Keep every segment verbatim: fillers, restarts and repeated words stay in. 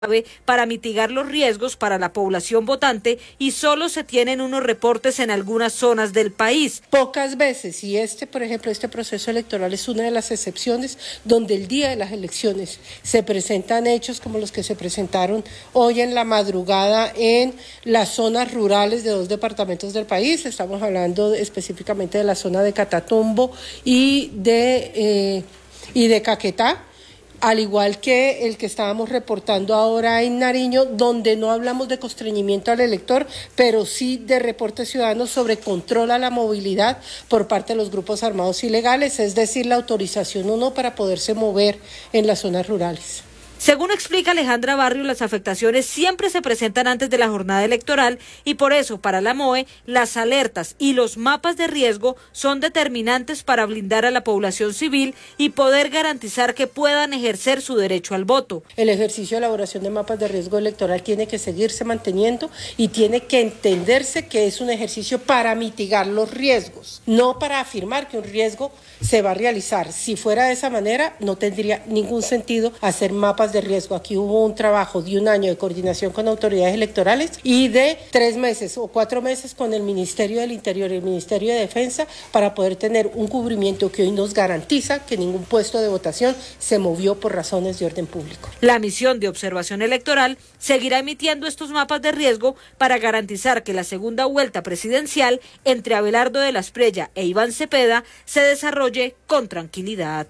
para mitigar los riesgos para la población votante y solo se tienen unos reportes en algunas zonas del país. Pocas veces, y este, por ejemplo, este proceso electoral es una de las excepciones donde el día de las elecciones se presentan hechos como los que se presentaron hoy en la madrugada en las zonas rurales de dos departamentos del país. Estamos hablando específicamente de la zona de Catatumbo y de, eh, y de Caquetá, al igual que el que estábamos reportando ahora en Nariño, donde no hablamos de constreñimiento al elector, pero sí de reportes ciudadanos sobre control a la movilidad por parte de los grupos armados ilegales, es decir, la autorización o no para poderse mover en las zonas rurales. Según explica Alejandra Barrio, las afectaciones siempre se presentan antes de la jornada electoral y por eso para la M O E las alertas y los mapas de riesgo son determinantes para blindar a la población civil y poder garantizar que puedan ejercer su derecho al voto. El ejercicio de elaboración de mapas de riesgo electoral tiene que seguirse manteniendo y tiene que entenderse que es un ejercicio para mitigar los riesgos, no para afirmar que un riesgo se va a realizar. Si fuera de esa manera, no tendría ningún sentido hacer mapas de riesgo. Aquí hubo un trabajo de un año de coordinación con autoridades electorales y de tres meses o cuatro meses con el Ministerio del Interior y el Ministerio de Defensa para poder tener un cubrimiento que hoy nos garantiza que ningún puesto de votación se movió por razones de orden público. La misión de observación electoral seguirá emitiendo estos mapas de riesgo para garantizar que la segunda vuelta presidencial entre Abelardo de la Espriella e Iván Cepeda se desarrolle con tranquilidad.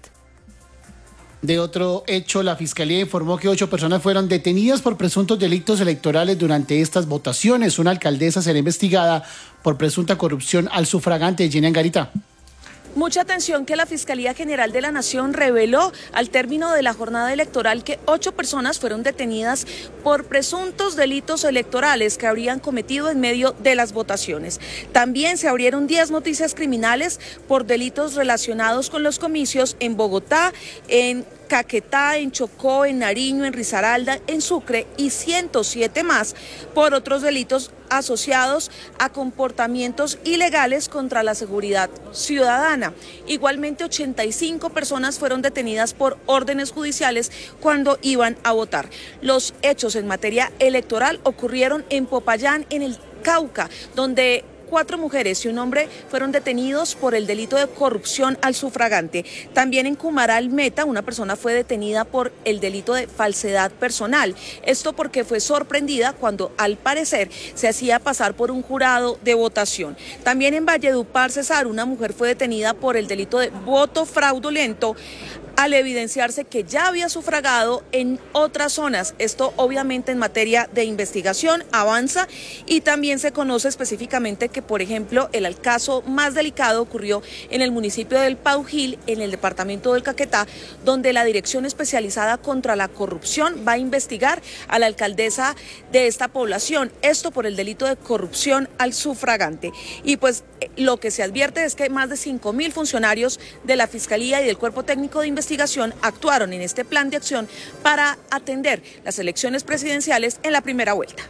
De otro hecho, la Fiscalía informó que ocho personas fueron detenidas por presuntos delitos electorales durante estas votaciones. Una alcaldesa será investigada por presunta corrupción al sufragante. Jenny Angarita. Mucha atención que la Fiscalía General de la Nación reveló al término de la jornada electoral que ocho personas fueron detenidas por presuntos delitos electorales que habrían cometido en medio de las votaciones. También se abrieron diez noticias criminales por delitos relacionados con los comicios en Bogotá, en Caquetá, en Chocó, en Nariño, en Risaralda, en Sucre y ciento siete más por otros delitos asociados a comportamientos ilegales contra la seguridad ciudadana. Igualmente, ochenta y cinco personas fueron detenidas por órdenes judiciales cuando iban a votar. Los hechos en materia electoral ocurrieron en Popayán, en el Cauca, donde cuatro mujeres y un hombre fueron detenidos por el delito de corrupción al sufragante. También en Cumaral Meta, una persona fue detenida por el delito de falsedad personal. Esto porque fue sorprendida cuando, al parecer, se hacía pasar por un jurado de votación. También en Valledupar, Cesar, una mujer fue detenida por el delito de voto fraudulento al evidenciarse que ya había sufragado en otras zonas. Esto obviamente en materia de investigación avanza y también se conoce específicamente que, por ejemplo, el caso más delicado ocurrió en el municipio del Paujil, en el departamento del Caquetá, donde la Dirección Especializada contra la Corrupción va a investigar a la alcaldesa de esta población, esto por el delito de corrupción al sufragante. Y pues lo que se advierte es que más de cinco mil funcionarios de la Fiscalía y del Cuerpo Técnico de Investigación actuaron en este plan de acción para atender las elecciones presidenciales en la primera vuelta.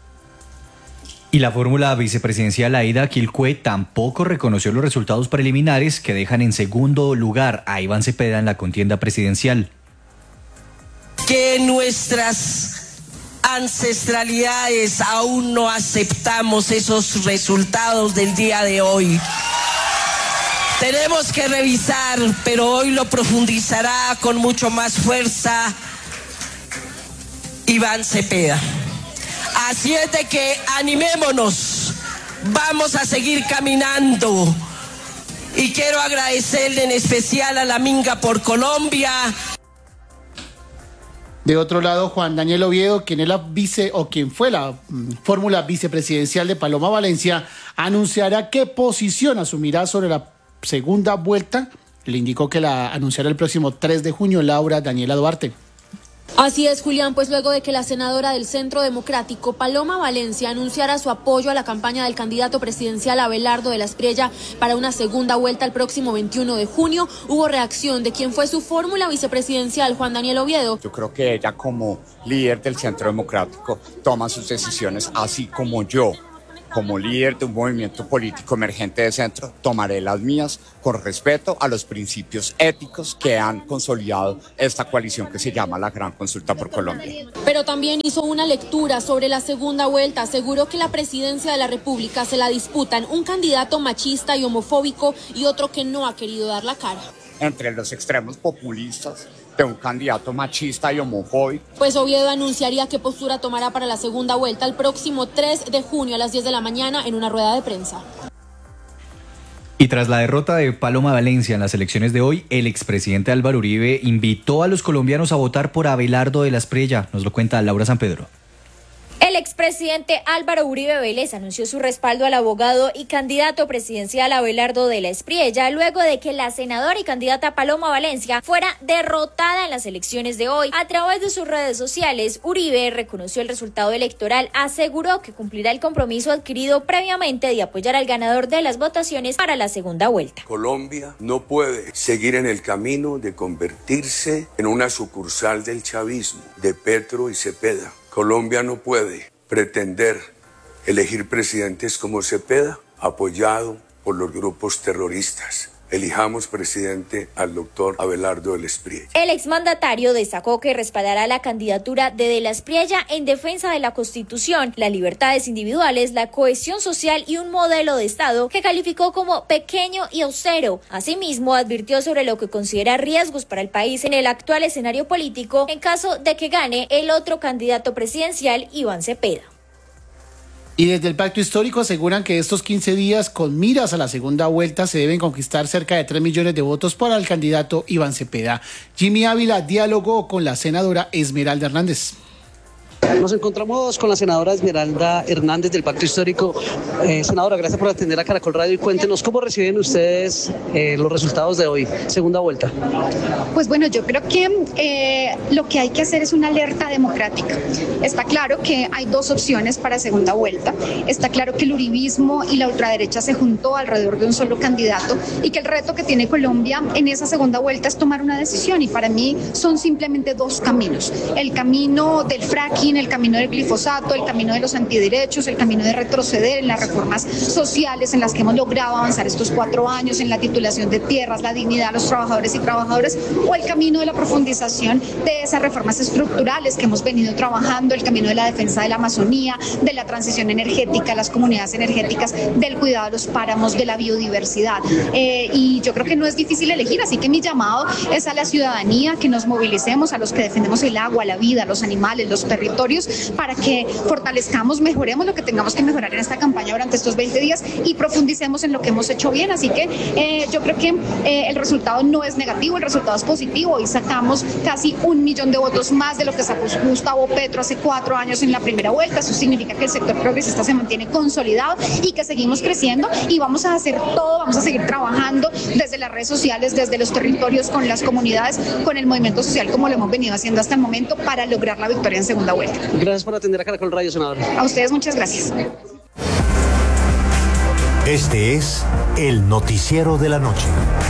Y la fórmula vicepresidencial Aida Quilcue tampoco reconoció los resultados preliminares que dejan en segundo lugar a Iván Cepeda en la contienda presidencial. Que nuestras ancestralidades aún no aceptamos esos resultados del día de hoy. Tenemos que revisar, pero hoy lo profundizará con mucho más fuerza Iván Cepeda. Así es de que animémonos, vamos a seguir caminando. Y quiero agradecerle en especial a la Minga por Colombia. De otro lado, Juan Daniel Oviedo, quien es la vice o quien fue la mm, fórmula vicepresidencial de Paloma Valencia, anunciará qué posición asumirá sobre la segunda vuelta. Le indicó que la anunciará el próximo tres de junio Laura Daniela Duarte. Así es, Julián, pues luego de que la senadora del Centro Democrático, Paloma Valencia, anunciara su apoyo a la campaña del candidato presidencial Abelardo de la Espriella para una segunda vuelta el próximo veintiuno de junio, hubo reacción de quien fue su fórmula vicepresidencial, Juan Daniel Oviedo. Yo creo que ella, como líder del Centro Democrático, toma sus decisiones así como yo como líder de un movimiento político emergente de centro, tomaré las mías con respeto a los principios éticos que han consolidado esta coalición que se llama la Gran Consulta por Colombia. Pero también hizo una lectura sobre la segunda vuelta. Aseguró que la presidencia de la República se la disputan un candidato machista y homofóbico y otro que no ha querido dar la cara. Entre los extremos populistas de un candidato machista y homofóbico. Pues Oviedo anunciaría qué postura tomará para la segunda vuelta el próximo tres de junio a las diez de la mañana en una rueda de prensa. Y tras la derrota de Paloma Valencia en las elecciones de hoy, el expresidente Álvaro Uribe invitó a los colombianos a votar por Abelardo de la Espriella. Nos lo cuenta Laura San Pedro. El expresidente Álvaro Uribe Vélez anunció su respaldo al abogado y candidato presidencial Abelardo de la Espriella luego de que la senadora y candidata Paloma Valencia fuera derrotada en las elecciones de hoy. A través de sus redes sociales, Uribe reconoció el resultado electoral, aseguró que cumplirá el compromiso adquirido previamente de apoyar al ganador de las votaciones para la segunda vuelta. Colombia no puede seguir en el camino de convertirse en una sucursal del chavismo, de Petro y Cepeda. Colombia no puede pretender elegir presidentes como Cepeda, apoyado por los grupos terroristas. Elijamos presidente al doctor Abelardo de la Espriella. El exmandatario destacó que respaldará la candidatura de De la Espriella en defensa de la Constitución, las libertades individuales, la cohesión social y un modelo de Estado que calificó como pequeño y austero. Asimismo, advirtió sobre lo que considera riesgos para el país en el actual escenario político en caso de que gane el otro candidato presidencial, Iván Cepeda. Y desde el Pacto Histórico aseguran que estos quince días, con miras a la segunda vuelta, se deben conquistar cerca de tres millones de votos para el candidato Iván Cepeda. Jimmy Ávila dialogó con la senadora Esmeralda Hernández. Nos encontramos con la senadora Esmeralda Hernández del Pacto Histórico. Eh, senadora, gracias por atender a Caracol Radio y cuéntenos cómo reciben ustedes eh, los resultados de hoy, segunda vuelta. Pues bueno, yo creo que eh, lo que hay que hacer es una alerta democrática. Está claro que hay dos opciones para segunda vuelta. Está claro que el uribismo y la ultraderecha se juntó alrededor de un solo candidato y que el reto que tiene Colombia en esa segunda vuelta es tomar una decisión, y para mí son simplemente dos caminos. El camino del fracking, el camino del glifosato, el camino de los antiderechos, el camino de retroceder en las reformas sociales en las que hemos logrado avanzar estos cuatro años, en la titulación de tierras, la dignidad de los trabajadores y trabajadoras, o el camino de la profundización de esas reformas estructurales que hemos venido trabajando, el camino de la defensa de la Amazonía, de la transición energética, las comunidades energéticas, del cuidado de los páramos, de la biodiversidad. Eh, y yo creo que no es difícil elegir, así que mi llamado es a la ciudadanía, que nos movilicemos, a los que defendemos el agua, la vida, los animales, los territorios, para que fortalezcamos, mejoremos lo que tengamos que mejorar en esta campaña durante estos veinte días y profundicemos en lo que hemos hecho bien. Así que eh, yo creo que eh, el resultado no es negativo, el resultado es positivo, y sacamos casi un millón de votos más de lo que sacó Gustavo Petro hace cuatro años en la primera vuelta. Eso significa que el sector progresista se mantiene consolidado y que seguimos creciendo, y vamos a hacer todo, vamos a seguir trabajando desde las redes sociales, desde los territorios, con las comunidades, con el movimiento social, como lo hemos venido haciendo hasta el momento, para lograr la victoria en segunda vuelta. Gracias por atender a Caracol Radio, senadora. A ustedes muchas gracias. Este es el noticiero de la noche.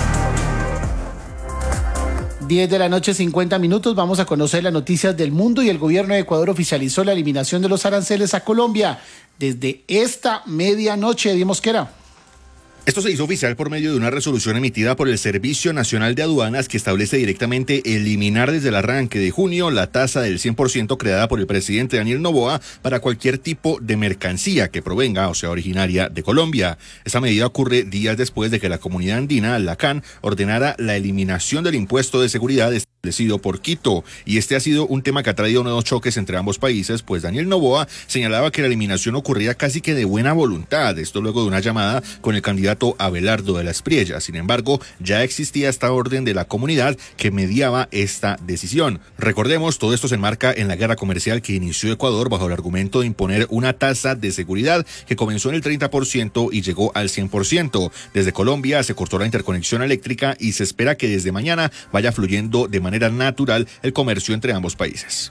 diez de la noche, cincuenta minutos. Vamos a conocer las noticias del mundo, y el gobierno de Ecuador oficializó la eliminación de los aranceles a Colombia desde esta medianoche. Di Mosquera. Esto se hizo oficial por medio de una resolución emitida por el Servicio Nacional de Aduanas, que establece directamente eliminar desde el arranque de junio la tasa del cien por ciento creada por el presidente Daniel Noboa para cualquier tipo de mercancía que provenga o sea originaria de Colombia. Esta medida ocurre días después de que la comunidad andina, la C A N, ordenara la eliminación del impuesto de seguridad establecido por Quito, y este ha sido un tema que ha traído nuevos choques entre ambos países, pues Daniel Noboa señalaba que la eliminación ocurría casi que de buena voluntad, esto luego de una llamada con el candidato Abelardo de la Espriella. Sin embargo, ya existía esta orden de la comunidad que mediaba esta decisión. Recordemos, todo esto se enmarca en la guerra comercial que inició Ecuador bajo el argumento de imponer una tasa de seguridad que comenzó en el treinta por ciento y llegó al cien por ciento. Desde Colombia se cortó la interconexión eléctrica y se espera que desde mañana vaya fluyendo de manera natural el comercio entre ambos países.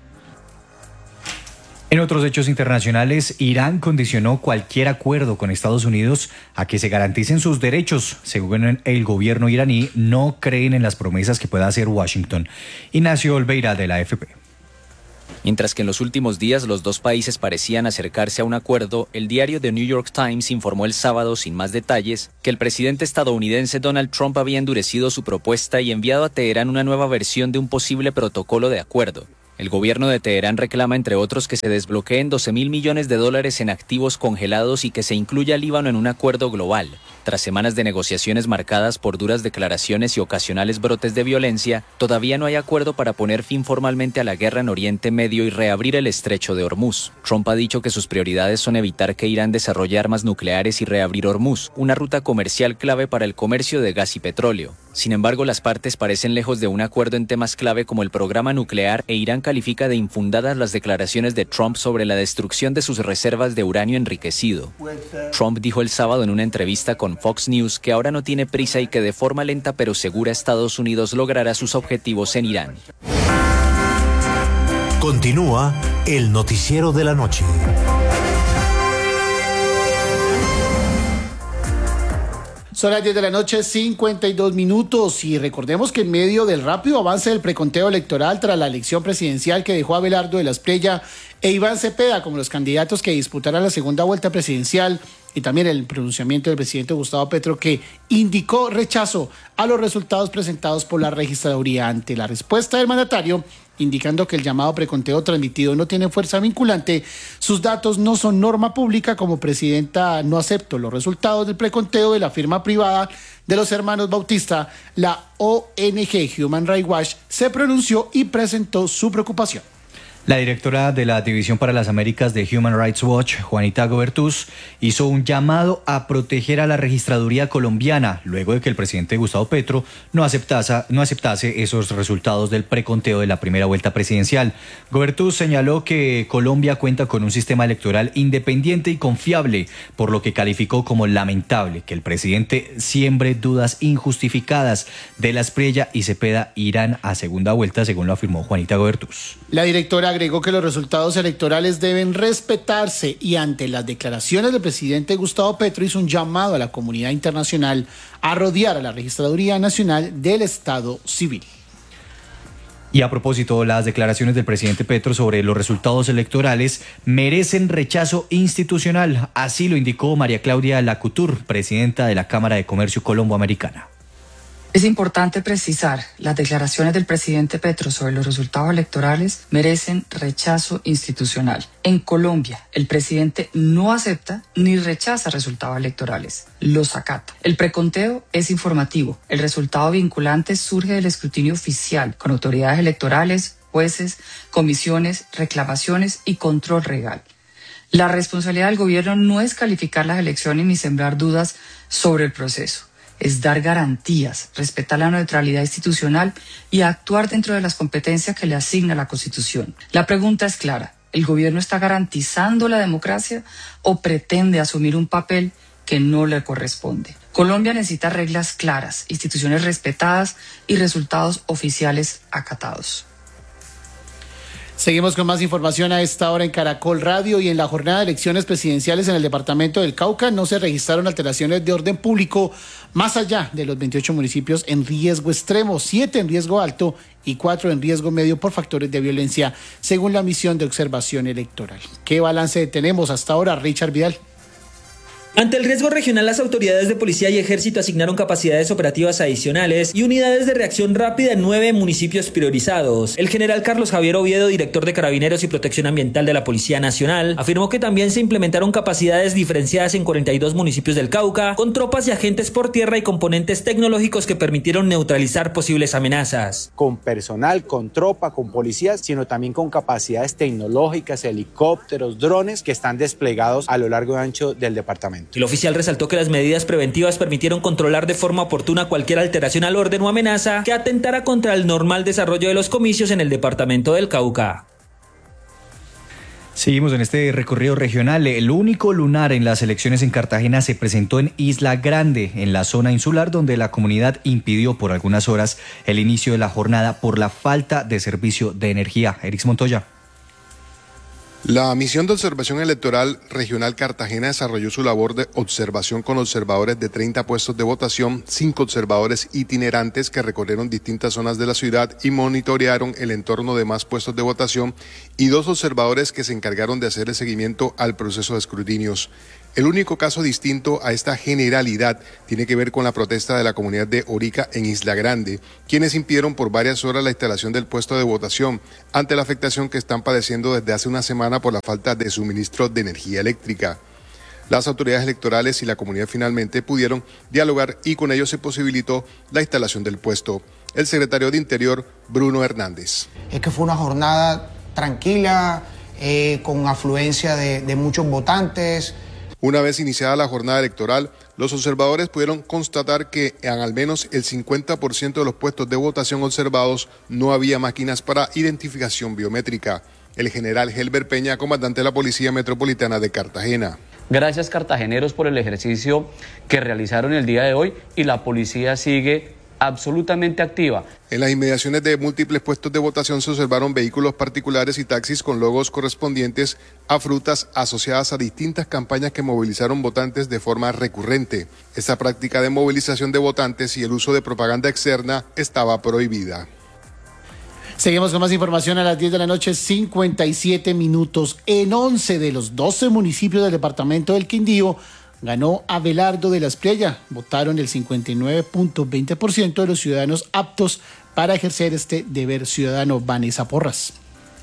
En otros hechos internacionales, Irán condicionó cualquier acuerdo con Estados Unidos a que se garanticen sus derechos. Según el gobierno iraní, no creen en las promesas que pueda hacer Washington. Ignacio Olveira, de la A F P. Mientras que en los últimos días los dos países parecían acercarse a un acuerdo, el diario The New York Times informó el sábado, sin más detalles, que el presidente estadounidense Donald Trump había endurecido su propuesta y enviado a Teherán una nueva versión de un posible protocolo de acuerdo. El gobierno de Teherán reclama, entre otros, que se desbloqueen doce mil millones de dólares en activos congelados y que se incluya al Líbano en un acuerdo global. Tras semanas de negociaciones marcadas por duras declaraciones y ocasionales brotes de violencia, todavía no hay acuerdo para poner fin formalmente a la guerra en Oriente Medio y reabrir el estrecho de Hormuz. Trump ha dicho que sus prioridades son evitar que Irán desarrolle armas nucleares y reabrir Hormuz, una ruta comercial clave para el comercio de gas y petróleo. Sin embargo, las partes parecen lejos de un acuerdo en temas clave como el programa nuclear, e Irán califica de infundadas las declaraciones de Trump sobre la destrucción de sus reservas de uranio enriquecido. Trump dijo el sábado en una entrevista con Fox News que ahora no tiene prisa y que de forma lenta pero segura Estados Unidos logrará sus objetivos en Irán. Continúa el noticiero de la noche. Son las diez de la noche, cincuenta y dos minutos, y recordemos que en medio del rápido avance del preconteo electoral tras la elección presidencial que dejó a Abelardo de la Espriella e Iván Cepeda como los candidatos que disputarán la segunda vuelta presidencial, y también el pronunciamiento del presidente Gustavo Petro, que indicó rechazo a los resultados presentados por la registraduría, ante la respuesta del mandatario indicando que el llamado preconteo transmitido no tiene fuerza vinculante, sus datos no son norma pública. Como presidenta no acepto los resultados del preconteo de la firma privada de los hermanos Bautista. La O N G Human Rights Watch se pronunció y presentó su preocupación. La directora de la División para las Américas de Human Rights Watch, Juanita Gobertús, hizo un llamado a proteger a la registraduría colombiana luego de que el presidente Gustavo Petro no aceptase, no aceptase esos resultados del preconteo de la primera vuelta presidencial. Gobertús señaló que Colombia cuenta con un sistema electoral independiente y confiable, por lo que calificó como lamentable que el presidente siembre dudas injustificadas. De la Espriella y Cepeda irán a segunda vuelta, según lo afirmó Juanita Gobertús. La directora agregó que los resultados electorales deben respetarse, y ante las declaraciones del presidente Gustavo Petro hizo un llamado a la comunidad internacional a rodear a la Registraduría Nacional del Estado Civil. Y a propósito, las declaraciones del presidente Petro sobre los resultados electorales merecen rechazo institucional, así lo indicó María Claudia Lacutur, presidenta de la Cámara de Comercio Colombo-Americana. Es importante precisar, las declaraciones del presidente Petro sobre los resultados electorales merecen rechazo institucional. En Colombia, el presidente no acepta ni rechaza resultados electorales, los acata. El preconteo es informativo, el resultado vinculante surge del escrutinio oficial con autoridades electorales, jueces, comisiones, reclamaciones y control legal. La responsabilidad del gobierno no es calificar las elecciones ni sembrar dudas sobre el proceso. Es dar garantías, respetar la neutralidad institucional y actuar dentro de las competencias que le asigna la Constitución. La pregunta es clara: ¿el gobierno está garantizando la democracia o pretende asumir un papel que no le corresponde? Colombia necesita reglas claras, instituciones respetadas y resultados oficiales acatados. Seguimos con más información a esta hora en Caracol Radio. Y en la jornada de elecciones presidenciales en el departamento del Cauca no se registraron alteraciones de orden público más allá de los veintiocho municipios en riesgo extremo, siete en riesgo alto y cuatro en riesgo medio por factores de violencia, según la misión de observación electoral. ¿Qué balance tenemos hasta ahora, Richard Vidal? Ante el riesgo regional, las autoridades de policía y ejército asignaron capacidades operativas adicionales y unidades de reacción rápida en nueve municipios priorizados. El general Carlos Javier Oviedo, director de Carabineros y Protección Ambiental de la Policía Nacional, afirmó que también se implementaron capacidades diferenciadas en cuarenta y dos municipios del Cauca, con tropas y agentes por tierra y componentes tecnológicos que permitieron neutralizar posibles amenazas. Con personal, con tropa, con policías, sino también con capacidades tecnológicas, helicópteros, drones que están desplegados a lo largo y ancho del departamento. El oficial resaltó que las medidas preventivas permitieron controlar de forma oportuna cualquier alteración al orden o amenaza que atentara contra el normal desarrollo de los comicios en el departamento del Cauca. Seguimos en este recorrido regional. El único lunar en las elecciones en Cartagena se presentó en Isla Grande, en la zona insular, donde la comunidad impidió por algunas horas el inicio de la jornada por la falta de servicio de energía. Erix Montoya. La misión de observación electoral regional Cartagena desarrolló su labor de observación con observadores de treinta puestos de votación, cinco observadores itinerantes que recorrieron distintas zonas de la ciudad y monitorearon el entorno de más puestos de votación, y dos observadores que se encargaron de hacer el seguimiento al proceso de escrutinios. El único caso distinto a esta generalidad tiene que ver con la protesta de la comunidad de Orica en Isla Grande, quienes impidieron por varias horas la instalación del puesto de votación ante la afectación que están padeciendo desde hace una semana por la falta de suministro de energía eléctrica. Las autoridades electorales y la comunidad finalmente pudieron dialogar y con ello se posibilitó la instalación del puesto. El secretario de Interior, Bruno Hernández. Es que fue una jornada tranquila, eh, con afluencia de, de muchos votantes. Una vez iniciada la jornada electoral, los observadores pudieron constatar que en al menos el cincuenta por ciento de los puestos de votación observados no había máquinas para identificación biométrica. El general Helber Peña, comandante de la Policía Metropolitana de Cartagena. Gracias, cartageneros, por el ejercicio que realizaron el día de hoy, y la policía sigue absolutamente activa. En las inmediaciones de múltiples puestos de votación se observaron vehículos particulares y taxis con logos correspondientes a frutas asociadas a distintas campañas que movilizaron votantes de forma recurrente. Esta práctica de movilización de votantes y el uso de propaganda externa estaba prohibida. Seguimos con más información a las diez de la noche, cincuenta y siete minutos. En once de los doce municipios del departamento del Quindío ganó Abelardo de la Espriella. Votaron el cincuenta y nueve punto veinte por ciento de los ciudadanos aptos para ejercer este deber ciudadano. Vanessa Porras.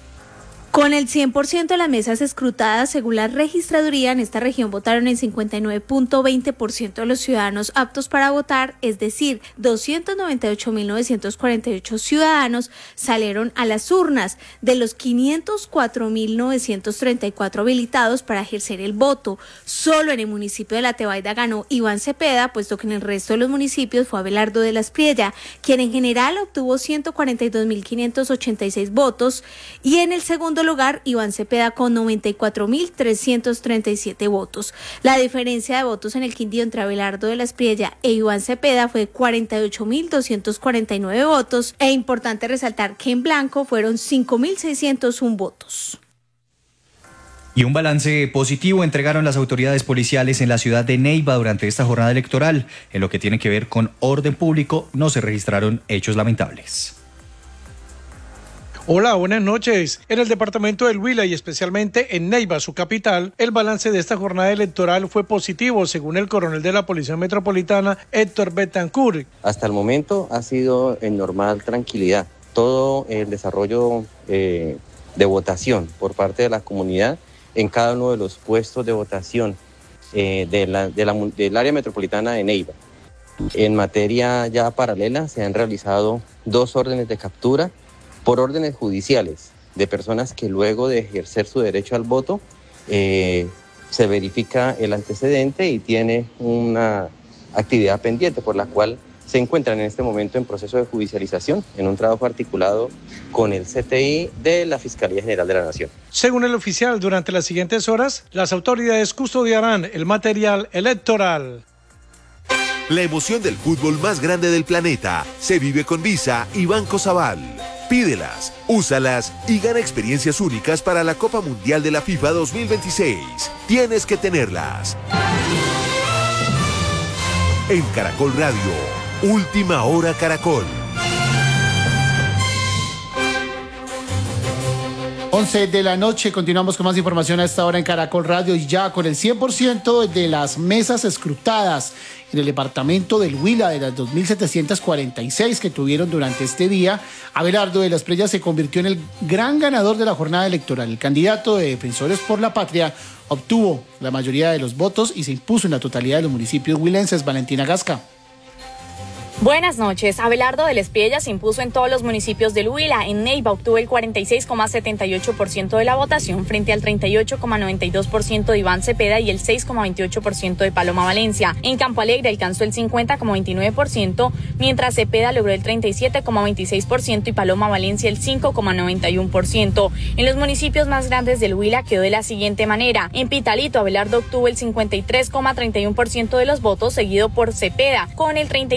Con el cien por ciento de las mesas escrutadas, según la registraduría, en esta región votaron el cincuenta y nueve punto veinte por ciento de los ciudadanos aptos para votar, es decir, doscientos noventa y ocho mil novecientos cuarenta y ocho ciudadanos salieron a las urnas, de los quinientos cuatro mil novecientos treinta y cuatro habilitados para ejercer el voto. Solo en el municipio de La Tebaida ganó Iván Cepeda, puesto que en el resto de los municipios fue Abelardo de la Espriella, quien en general obtuvo ciento cuarenta y dos mil quinientos ochenta y seis votos, y en el segundo lugar Iván Cepeda con noventa y cuatro mil trescientos treinta y siete votos. La diferencia de votos en el Quindío entre Abelardo de la Espriella e Iván Cepeda fue cuarenta y ocho mil doscientos cuarenta y nueve votos, e importante resaltar que en blanco fueron cinco mil seiscientos uno votos. Y un balance positivo entregaron las autoridades policiales en la ciudad de Neiva durante esta jornada electoral. En lo que tiene que ver con orden público, no se registraron hechos lamentables. Hola, buenas noches. En el departamento del Huila y especialmente en Neiva, su capital, el balance de esta jornada electoral fue positivo, según el coronel de la Policía Metropolitana, Héctor Betancourt. Hasta el momento ha sido en normal tranquilidad. Todo el desarrollo eh, de votación por parte de la comunidad en cada uno de los puestos de votación eh, de la, de la, del área metropolitana de Neiva. En materia ya paralela se han realizado dos órdenes de captura por órdenes judiciales de personas que luego de ejercer su derecho al voto eh, se verifica el antecedente y tiene una actividad pendiente por la cual se encuentran en este momento en proceso de judicialización en un trabajo articulado con el C T I de la Fiscalía General de la Nación. Según el oficial, durante las siguientes horas, las autoridades custodiarán el material electoral. La emoción del fútbol más grande del planeta se vive con Visa y Banco Sabal. Pídelas, úsalas y gana experiencias únicas para la Copa Mundial de la FIFA dos mil veintiséis. Tienes que tenerlas. En Caracol Radio, Última Hora Caracol. once de la noche, continuamos con más información a esta hora en Caracol Radio, y ya con el cien por ciento de las mesas escrutadas en el departamento del Huila, de las dos mil setecientas cuarenta y seis que tuvieron durante este día, Abelardo de la Espriella se convirtió en el gran ganador de la jornada electoral. El candidato de Defensores por la Patria obtuvo la mayoría de los votos y se impuso en la totalidad de los municipios huilenses. Valentina Gasca. Buenas noches. Abelardo de la Espriella se impuso en todos los municipios del Huila. En Neiva obtuvo el cuarenta y seis coma setenta y ocho por ciento de la votación frente al treinta y ocho coma noventa y dos por ciento de Iván Cepeda y el seis coma veintiocho por ciento de Paloma Valencia. En Campo Alegre alcanzó el cincuenta coma veintinueve por ciento, mientras Cepeda logró el treinta y siete coma veintiséis por ciento y Paloma Valencia el cinco coma noventa y uno por ciento. En los municipios más grandes del Huila quedó de la siguiente manera. En Pitalito, Abelardo obtuvo el cincuenta y tres coma treinta y uno por ciento de los votos, seguido por Cepeda con el treinta y tres coma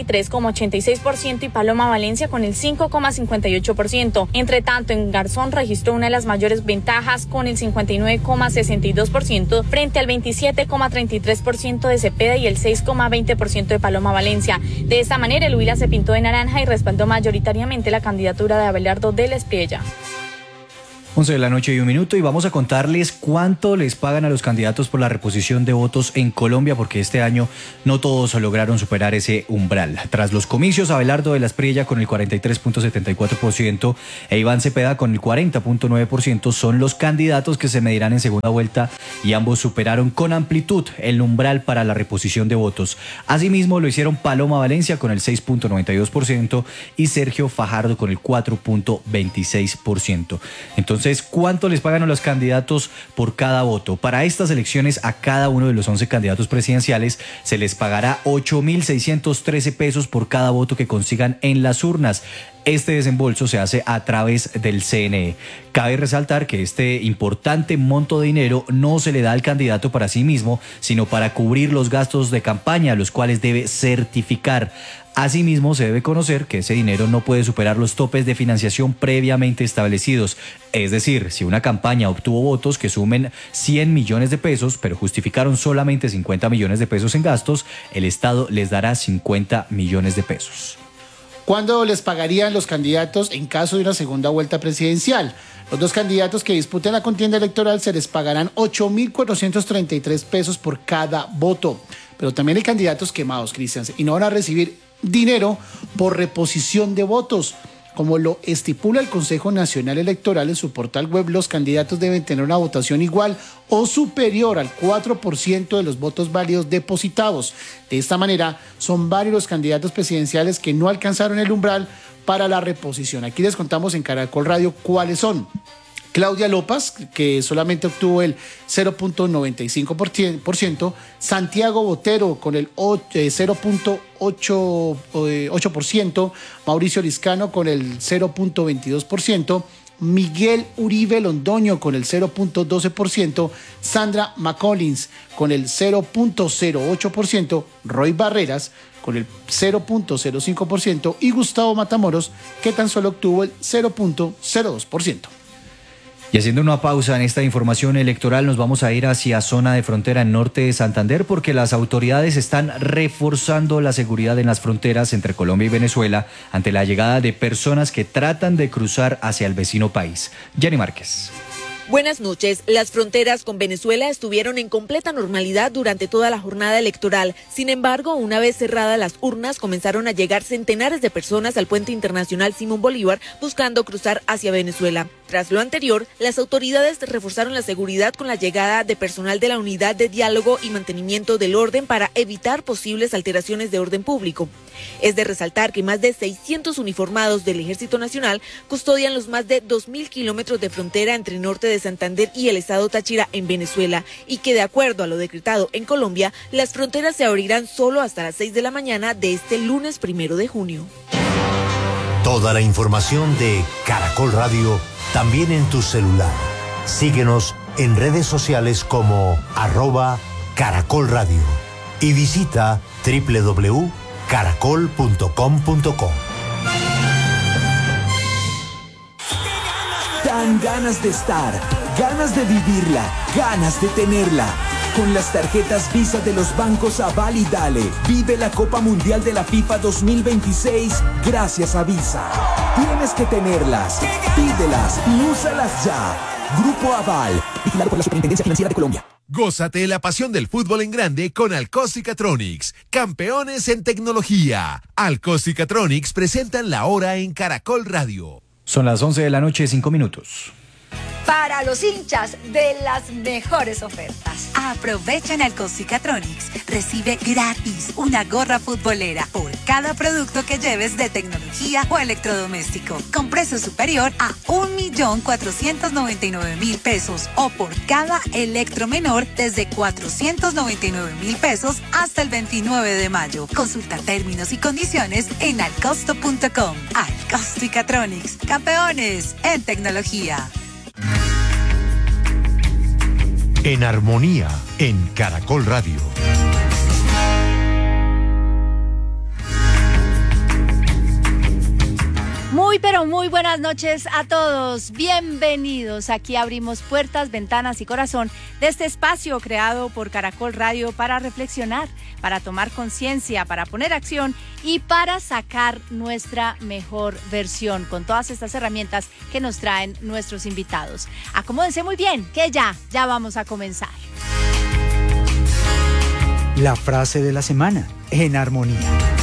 ochenta y seis por ciento y Paloma Valencia con el cinco coma cincuenta y ocho por ciento. Entre tanto, en Garzón registró una de las mayores ventajas con el cincuenta y nueve coma sesenta y dos por ciento frente al veintisiete coma treinta y tres por ciento de Cepeda y el seis coma veinte por ciento de Paloma Valencia. De esta manera, el Huila se pintó de naranja y respaldó mayoritariamente la candidatura de Abelardo del Espriella. once de la noche y un minuto y vamos a contarles cuánto les pagan a los candidatos por la reposición de votos en Colombia, porque este año no todos lograron superar ese umbral. Tras los comicios, Abelardo de la Espriella con el cuarenta y tres punto setenta y cuatro por ciento e Iván Cepeda con el cuarenta punto nueve por ciento son los candidatos que se medirán en segunda vuelta y ambos superaron con amplitud el umbral para la reposición de votos. Asimismo lo hicieron Paloma Valencia con el seis punto noventa y dos por ciento y Sergio Fajardo con el cuatro punto veintiséis por ciento. Entonces, Entonces, ¿cuánto les pagan a los candidatos por cada voto? Para estas elecciones, a cada uno de los once candidatos presidenciales se les pagará ocho mil seiscientos trece pesos por cada voto que consigan en las urnas. Este desembolso se hace a través del C N E. Cabe resaltar que este importante monto de dinero no se le da al candidato para sí mismo, sino para cubrir los gastos de campaña, los cuales debe certificar. Asimismo, se debe conocer que ese dinero no puede superar los topes de financiación previamente establecidos. Es decir, si una campaña obtuvo votos que sumen cien millones de pesos, pero justificaron solamente cincuenta millones de pesos en gastos, el Estado les dará cincuenta millones de pesos. ¿Cuándo les pagarían los candidatos en caso de una segunda vuelta presidencial? Los dos candidatos que disputen la contienda electoral se les pagarán ocho mil cuatrocientos treinta y tres pesos por cada voto. Pero también hay candidatos quemados, Cristian, y no van a recibir dinero por reposición de votos. Como lo estipula el Consejo Nacional Electoral en su portal web, los candidatos deben tener una votación igual o superior al cuatro por ciento de los votos válidos depositados. De esta manera, son varios los candidatos presidenciales que no alcanzaron el umbral para la reposición. Aquí les contamos en Caracol Radio cuáles son. Claudia López, que solamente obtuvo el cero punto noventa y cinco por ciento, Santiago Botero con el cero punto ocho por ciento, Mauricio Liscano con el cero punto veintidós por ciento, Miguel Uribe Londoño con el cero punto doce por ciento, Sandra McCollins con el cero punto cero ocho por ciento, Roy Barreras con el cero punto cero cinco por ciento y Gustavo Matamoros, que tan solo obtuvo el cero punto cero dos por ciento. Y haciendo una pausa en esta información electoral, nos vamos a ir hacia zona de frontera en norte de Santander, porque las autoridades están reforzando la seguridad en las fronteras entre Colombia y Venezuela ante la llegada de personas que tratan de cruzar hacia el vecino país. Jenny Márquez. Buenas noches. Las fronteras con Venezuela estuvieron en completa normalidad durante toda la jornada electoral. Sin embargo, una vez cerradas las urnas, comenzaron a llegar centenares de personas al puente internacional Simón Bolívar buscando cruzar hacia Venezuela. Tras lo anterior, las autoridades reforzaron la seguridad con la llegada de personal de la Unidad de Diálogo y Mantenimiento del Orden para evitar posibles alteraciones de orden público. Es de resaltar que más de seiscientos uniformados del Ejército Nacional custodian los más de dos mil kilómetros de frontera entre el norte de Santander y el estado Táchira en Venezuela, y que de acuerdo a lo decretado en Colombia, las fronteras se abrirán solo hasta las seis de la mañana de este lunes primero de junio. Toda la información de Caracol Radio también en tu celular. Síguenos en redes sociales como arroba Caracol Radio y visita doble u doble u doble u punto caracol punto com punto co. Dan ganas de estar, ganas de vivirla, ganas de tenerla. Con las tarjetas Visa de los bancos Aval y Dale, vive la Copa Mundial de la FIFA dos mil veintiséis gracias a Visa. Tienes que tenerlas, pídelas y úsalas ya. Grupo Aval, vigilado por la Superintendencia Financiera de Colombia. Gózate la pasión del fútbol en grande con Alcoz y Catronics, campeones en tecnología. Alcoz y Catronics presentan la hora en Caracol Radio. Son las once de la noche, cinco minutos. Para los hinchas de las mejores ofertas. Aprovecha en Alcoz y Catronics. Recibe gratis una gorra futbolera por cada producto que lleves de tecnología o electrodoméstico, con precio superior a un millón cuatrocientos noventa y nueve mil pesos, o por cada electro menor desde cuatrocientos noventa y nueve mil pesos hasta el veintinueve de mayo. Consulta términos y condiciones en alcosto punto com. Alcoz y Catronics, campeones en tecnología. En armonía, en Caracol Radio. Muy pero muy buenas noches a todos, bienvenidos. Aquí abrimos puertas, ventanas y corazón de este espacio creado por Caracol Radio para reflexionar, para tomar conciencia, para poner acción y para sacar nuestra mejor versión con todas estas herramientas que nos traen nuestros invitados. Acomódense muy bien, que ya, ya vamos a comenzar. La frase de la semana, en armonía.